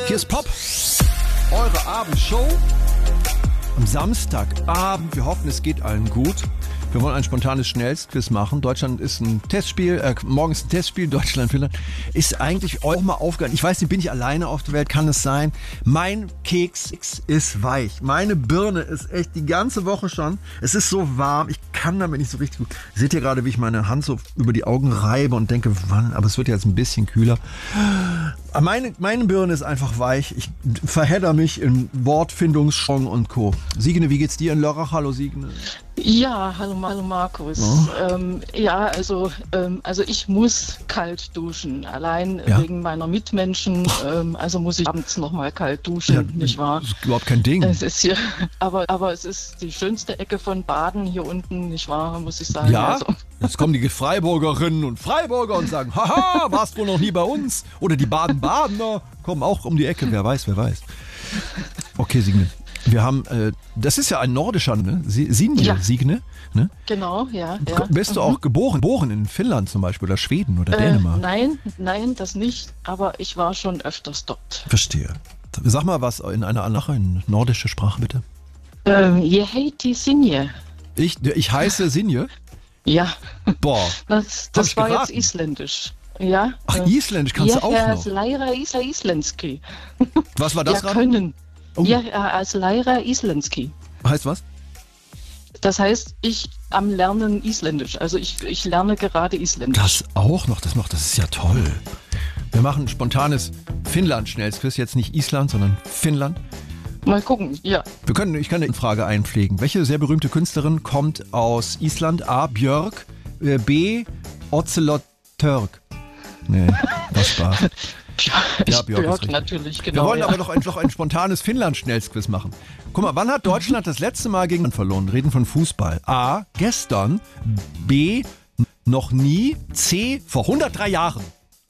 Hier ist Pop, eure Abendshow am Samstagabend. Wir hoffen, es geht allen gut. Wir wollen ein spontanes Schnellstquiz machen. Deutschland ist ein Testspiel, morgen ist ein Testspiel, Deutschland, Finnland. Ist eigentlich auch mal aufgegangen. Ich weiß nicht, bin ich alleine auf der Welt? Kann es sein? Mein Keks ist weich. Meine Birne ist echt die ganze Woche schon. Es ist so warm. Ich kann damit nicht so richtig gut. Seht ihr gerade, wie ich meine Hand so über die Augen reibe und denke, wann? Aber es wird jetzt ein bisschen kühler. Meine Birne ist einfach weich. Ich verhedder mich in Wortfindungsschwung und Co. Signe, wie geht's dir in Lörrach? Hallo Signe. Ja, hallo Markus. Also ich muss kalt duschen, allein wegen meiner Mitmenschen. Also muss ich abends nochmal kalt duschen, nicht wahr? Das ist überhaupt kein Ding. Es ist hier, aber es ist die schönste Ecke von Baden hier unten, nicht wahr, muss ich sagen. Ja, also. Jetzt kommen die Freiburgerinnen und Freiburger und sagen, haha, warst wohl noch nie bei uns? Oder die Baden-Badener kommen auch um die Ecke, wer weiß. Okay, Signe. Wir haben, das ist ja ein nordischer, ne? Signe, ne? Genau, ja. Bist du auch geboren in Finnland zum Beispiel oder Schweden oder Dänemark? Nein, das nicht, aber ich war schon öfters dort. Verstehe. Sag mal was in einer anderen nordische Sprache, bitte. Je heiti Sinje. Ich heiße Sinje? Ja. Boah. Das war jetzt isländisch. Ja. Ach, isländisch kannst du auch noch. Leira isländski. Was war das gerade? Können. Oh. Ja, als Leira isländski. Heißt was? Das heißt, ich am Lernen Isländisch. Also ich lerne gerade Isländisch. Das auch noch, das ist ja toll. Wir machen ein spontanes Finnland-Schnellsquiz, jetzt nicht Island, sondern Finnland. Mal gucken, ja. Ich kann eine Frage einpflegen. Welche sehr berühmte Künstlerin kommt aus Island? A. Björk, B. Ocelot Törk. Nee, das war. Ja, Björk natürlich, genau. Wir wollen aber noch ein spontanes Finnland-Schnellsquiz machen. Guck mal, wann hat Deutschland das letzte Mal gegen Finnland verloren? Reden von Fußball. A. Gestern. B. Noch nie. C. Vor 103 Jahren.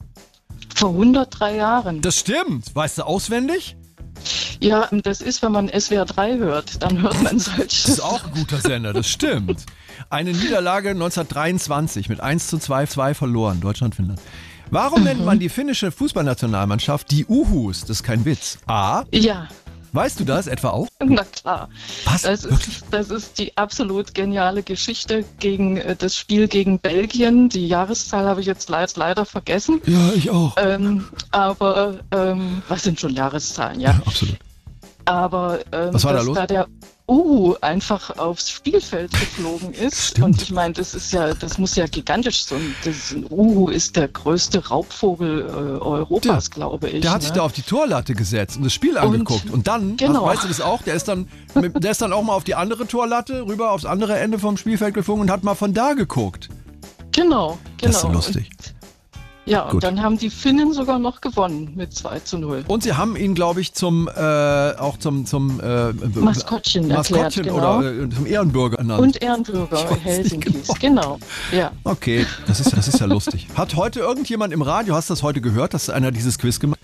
Vor 103 Jahren? Das stimmt. Weißt du auswendig? Ja, das ist, wenn man SWR 3 hört, dann hört man solches. Das ist auch ein guter Sender, das stimmt. Eine Niederlage 1923 mit 1:2 verloren, Deutschland-Finnland. Warum nennt man die finnische Fußballnationalmannschaft die Uhus? Das ist kein Witz. A. Ja. Weißt du das etwa auch? Na klar. Was? Das ist die absolut geniale Geschichte gegen das Spiel gegen Belgien. Die Jahreszahl habe ich jetzt leider vergessen. Ja, ich auch. Aber was sind schon Jahreszahlen? Ja, absolut. Aber was war da los? Da der einfach aufs Spielfeld geflogen ist. Stimmt. Und ich meine, das muss ja gigantisch sein. Ein Uhu ist der größte Raubvogel Europas, glaube ich. Der hat sich da auf die Torlatte gesetzt und das Spiel angeguckt. Und dann, genau. Weißt du das auch, der ist dann auch mal auf die andere Torlatte, rüber aufs andere Ende vom Spielfeld geflogen und hat mal von da geguckt. Genau. Das ist so lustig. Ja, und dann haben die Finnen sogar noch gewonnen mit 2:0. Und sie haben ihn, glaube ich, zum Maskottchen erklärt, genau. Oder zum Ehrenbürger ernannt. Und Ehrenbürger Helsinkis, genau. Ja. Okay, das ist ja lustig. Hat heute irgendjemand im Radio, hast du das heute gehört, dass einer dieses Quiz gemacht